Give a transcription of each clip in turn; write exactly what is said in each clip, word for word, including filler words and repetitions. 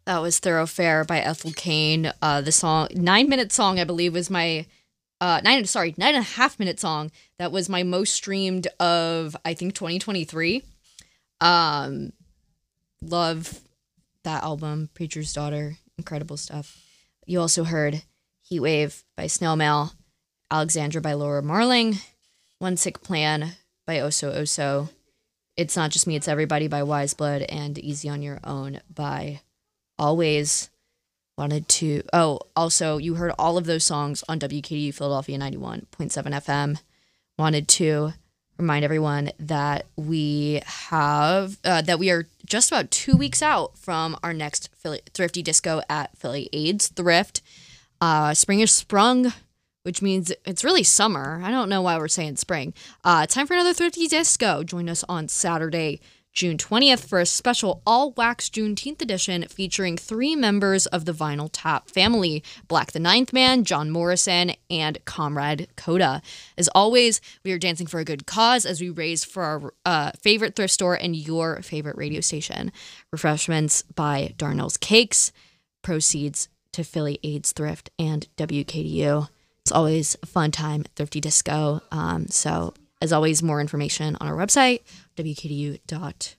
That was Thoroughfare by Ethel Cain. Uh, the song, nine minute song, I believe, was my uh nine. Sorry, nine and a half minute song. That was my most streamed of I think twenty twenty-three. Um, love that album, Preacher's Daughter, incredible stuff. You also heard Heatwave by Snail Mail, Alexandra by Laura Marling, One Sick Plan by Oso Oso, It's Not Just Me, It's Everybody by Wise Blood, and Easy on Your Own by Always. Wanted to, oh, also, you heard all of those songs on W K D U Philadelphia ninety-one point seven F M. Wanted to remind everyone that we have, uh, that we are just about two weeks out from our next Philly, Thrifty Disco at Philly AIDS Thrift. Uh, spring is sprung, which means it's really summer. I don't know why we're saying spring. Uh, time for another Thrifty Disco. Join us on Saturday, June twentieth for a special all-wax Juneteenth edition featuring three members of the Vinyl Tap family, Black the Ninth Man, John Morrison, and Comrade Coda. As always, we are dancing for a good cause as we raise for our uh, favorite thrift store and your favorite radio station. Refreshments by Darnell's Cakes, proceeds to Philly AIDS Thrift and W K D U. It's always a fun time at Thrifty Disco. Um, so, as always, more information on our website, w k d u dot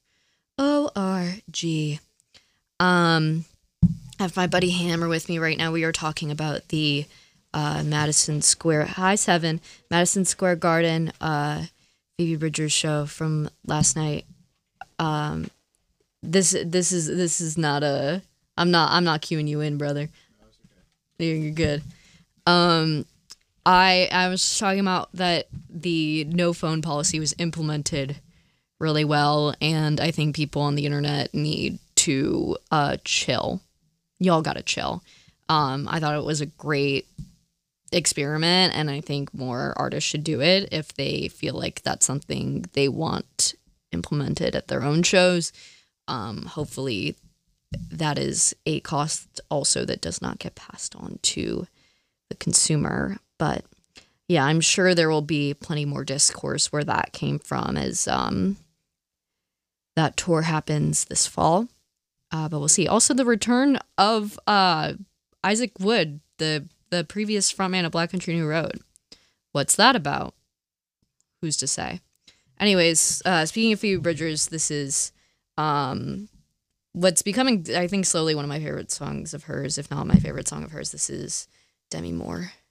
org. Um, I have my buddy Hammer with me right now. We are talking about the uh, Madison Square, hi Seven, Madison Square Garden uh, Phoebe Bridgers show from last night. Um, this this is this is not a. I'm not I'm not queuing you in, brother. You're, you're good. Um, I I was talking about that the no phone policy was implemented really well, and I think people on the internet need to uh chill. Y'all gotta chill. Um, I thought it was a great experiment, and I think more artists should do it if they feel like that's something they want implemented at their own shows. Um, hopefully that is a cost also that does not get passed on to the consumer. But yeah, I'm sure there will be plenty more discourse where that came from as um, that tour happens this fall. Uh, but we'll see. Also, the return of uh, Isaac Wood, the the previous frontman of Black Country New Road. What's that about? Who's to say? Anyways, uh, speaking of Phoebe Bridgers, this is um, what's becoming, I think, slowly one of my favorite songs of hers, if not my favorite song of hers. This is Demi Moore.